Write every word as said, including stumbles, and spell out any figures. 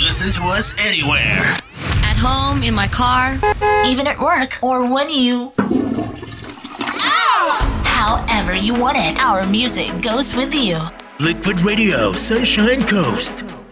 listen to us anywhere. At home, in my car, even at work, or when you... However you want it, our music goes with you. Liquid Radio, Sunshine Coast.